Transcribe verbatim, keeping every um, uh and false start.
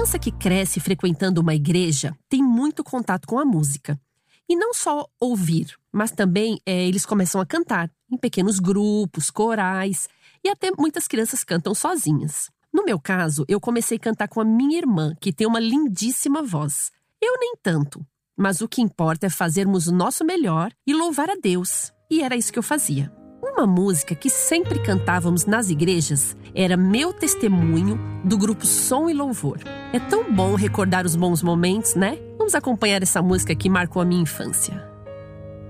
Criança que cresce frequentando uma igreja tem muito contato com a música. E não só ouvir, mas também é, eles começam a cantar em pequenos grupos, corais, e até muitas crianças cantam sozinhas. No meu caso, eu comecei a cantar com a minha irmã, que tem uma lindíssima voz. Eu nem tanto, mas o que importa é fazermos o nosso melhor e louvar a Deus. E era isso que eu fazia. Uma música que sempre cantávamos nas igrejas era Meu Testemunho, do grupo Som e Louvor. É tão bom recordar os bons momentos, né? Vamos acompanhar essa música que marcou a minha infância.